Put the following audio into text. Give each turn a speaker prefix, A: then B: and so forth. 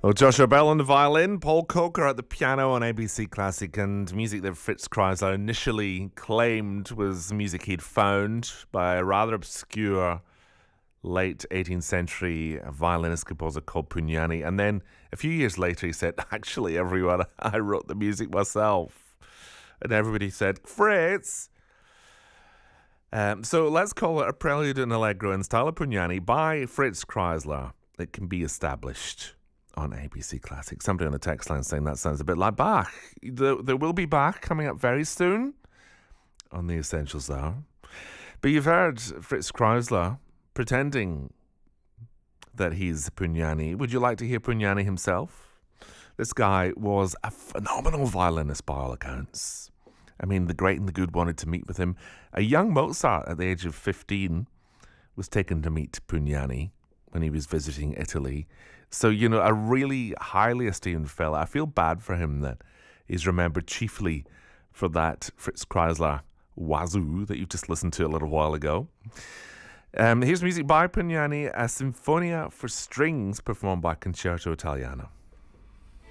A: Well, Joshua Bell on the violin, Paul Coker at the piano on ABC Classic, and music that Fritz Kreisler initially claimed was music he'd found by a rather obscure late 18th century violinist composer called Pugnani. And then a few years later he said, actually, everyone, I wrote the music myself. And everybody said, Fritz! So let's call it a prelude and allegro in style of Pugnani by Fritz Kreisler. It can be established on ABC Classic. Somebody on the text line saying that sounds a bit like Bach. There will be Bach coming up very soon on the Essentials Hour. But you've heard Fritz Kreisler pretending that he's Pugnani. Would you like to hear Pugnani himself? This guy was a phenomenal violinist by all accounts. I mean, the great and the good wanted to meet with him. A young Mozart at the age of 15 was taken to meet Pugnani when he was visiting Italy. So, a really highly esteemed fella. I feel bad for him that he's remembered chiefly for that Fritz Kreisler wazoo that you just listened to a little while ago. Here's music by Pugnani, a Sinfonia for Strings performed by Concerto Italiano.